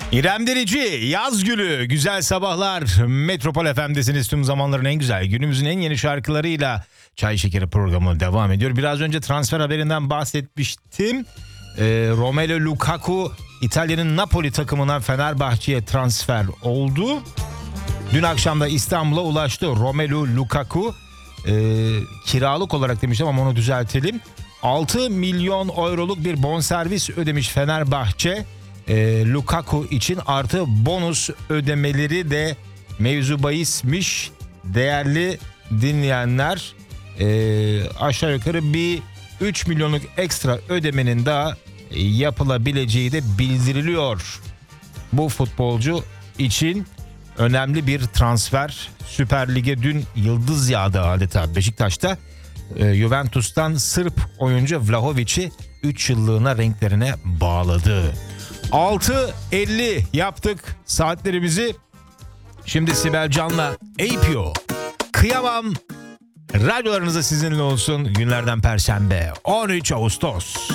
İrem Derici, yaz gülü, güzel sabahlar. Metropol FM'desiniz, tüm zamanların en güzel, günümüzün en yeni şarkılarıyla Çay Şekeri programı devam ediyor. Biraz önce transfer haberinden bahsetmiştim. Romelu Lukaku İtalya'nın Napoli takımından Fenerbahçe'ye transfer oldu. Dün akşam da İstanbul'a ulaştı. Romelu Lukaku kiralık olarak demiştim ama onu düzeltelim. 6 milyon euroluk bir bonservis ödemiş Fenerbahçe. Lukaku için artı bonus ödemeleri de mevzu bahismiş. Değerli dinleyenler, aşağı yukarı bir 3 milyonluk ekstra ödemenin daha yapılabileceği de bildiriliyor. Bu futbolcu için önemli bir transfer. Süper Lig'e dün yıldız yağdı adeta Beşiktaş'ta. Juventus'tan Sırp oyuncu Vlahovic'i 3 yıllığına renklerine bağladı. 6.50 yaptık saatlerimizi. Şimdi Sibel Can'la APO. Kıyamam. Radyolarınızda sizinle olsun. Günlerden Perşembe 13 Ağustos.